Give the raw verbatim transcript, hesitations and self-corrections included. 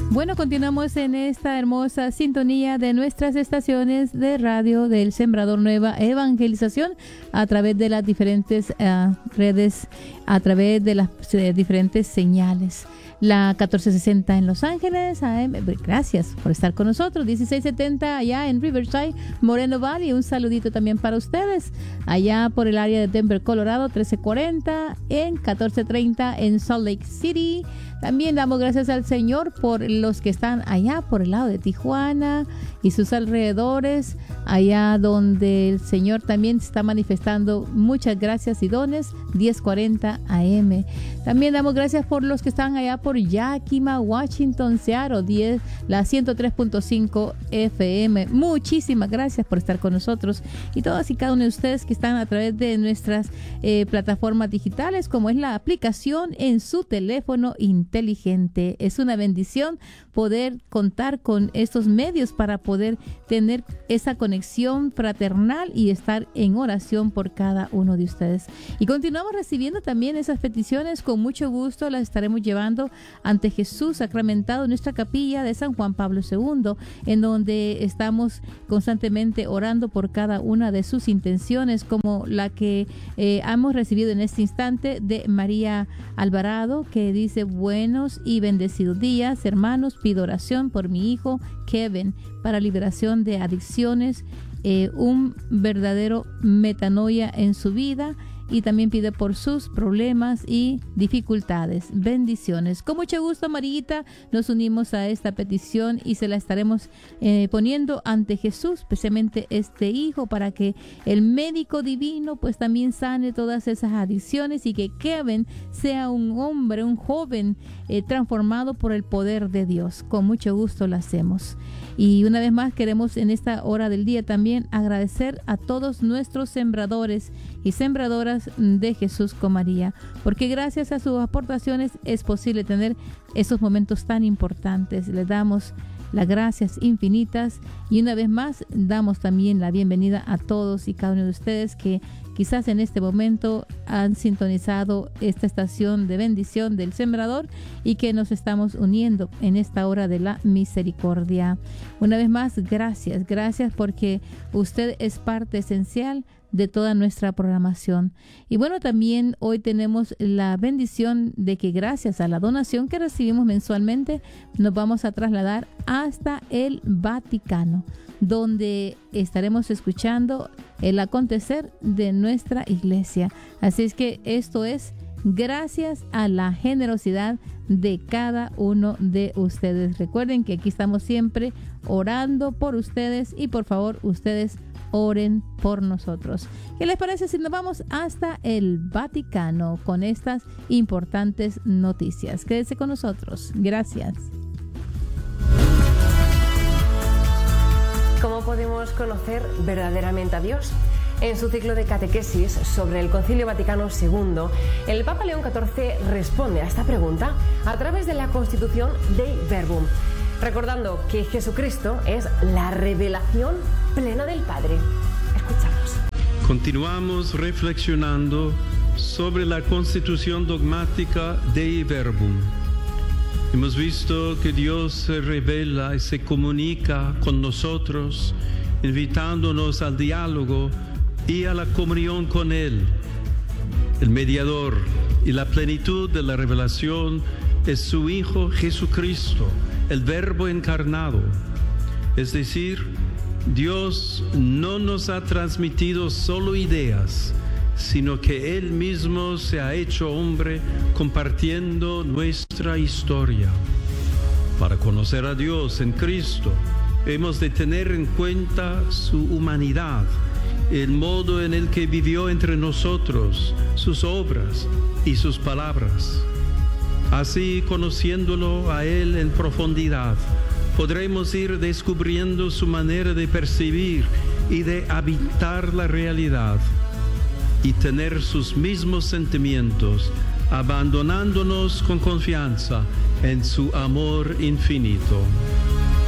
Bueno, continuamos en esta hermosa sintonía de nuestras estaciones de radio del Sembrador Nueva Evangelización a través de las diferentes uh, redes, a través de las uh, diferentes señales. La catorce sesenta en Los Ángeles, A M, gracias por estar con nosotros. dieciséis setenta allá en Riverside, Moreno Valley, un saludito también para ustedes. Allá por el área de Denver, Colorado, trece cuarenta, en catorce treinta en Salt Lake City. También damos gracias al Señor por los que están allá por el lado de Tijuana y sus alrededores, allá donde el Señor también se está manifestando. Muchas gracias y dones, diez cuarenta A M. También damos gracias por los que están allá por Yakima, Washington, Seattle, diez, la ciento tres punto cinco F M. Muchísimas gracias por estar con nosotros y todas y cada uno de ustedes que están a través de nuestras eh, plataformas digitales, como es la aplicación en su teléfono inteligente. Es una bendición poder contar con estos medios para poder tener esa conexión fraternal y estar en oración por cada uno de ustedes. Y continuamos recibiendo también esas peticiones. Con mucho gusto las estaremos llevando ante Jesús sacramentado en nuestra capilla de San Juan Pablo segundo, en donde estamos constantemente orando por cada una de sus intenciones, como la que eh, hemos recibido en este instante de María Alvarado, que dice: buenos y bendecidos días, hermanos, pido oración por mi hijo Kevin para liberación de adicciones, eh, un verdadero metanoia en su vida, y también pide por sus problemas y dificultades. Bendiciones. Con mucho gusto, Marita, nos unimos a esta petición y se la estaremos eh, poniendo ante Jesús, especialmente este hijo, para que el médico divino pues también sane todas esas adicciones y que Kevin sea un hombre, un joven eh, transformado por el poder de Dios. Con mucho gusto lo hacemos. Y una vez más queremos en esta hora del día también agradecer a todos nuestros sembradores y sembradoras de Jesús con María, porque gracias a sus aportaciones es posible tener esos momentos tan importantes. Les damos las gracias infinitas y una vez más damos también la bienvenida a todos y cada uno de ustedes que quizás en este momento han sintonizado esta estación de bendición del Sembrador y que nos estamos uniendo en esta hora de la misericordia. Una vez más, gracias, gracias porque usted es parte esencial de toda nuestra programación. Y bueno, también hoy tenemos la bendición de que gracias a la donación que recibimos mensualmente, nos vamos a trasladar hasta el Vaticano, donde estaremos escuchando el acontecer de nuestra iglesia. Así es que esto es gracias a la generosidad de cada uno de ustedes. Recuerden que aquí estamos siempre orando por ustedes y por favor ustedes oren por nosotros. ¿Qué les parece si nos vamos hasta el Vaticano con estas importantes noticias? Quédese con nosotros. Gracias. ¿Cómo podemos conocer verdaderamente a Dios? En su ciclo de catequesis sobre el Concilio Vaticano segundo, el Papa León catorce responde a esta pregunta a través de la Constitución Dei Verbum, recordando que Jesucristo es la revelación plena del Padre. Escuchamos. Continuamos reflexionando sobre la Constitución dogmática Dei Verbum. Hemos visto que Dios se revela y se comunica con nosotros, invitándonos al diálogo y a la comunión con Él. El mediador y la plenitud de la revelación es su Hijo Jesucristo, el Verbo encarnado. Es decir, Dios no nos ha transmitido solo ideas, sino que Él mismo se ha hecho hombre compartiendo nuestra historia. Para conocer a Dios en Cristo, hemos de tener en cuenta su humanidad, el modo en el que vivió entre nosotros, sus obras y sus palabras. Así, conociéndolo a Él en profundidad, podremos ir descubriendo su manera de percibir y de habitar la realidad y tener sus mismos sentimientos, abandonándonos con confianza en su amor infinito.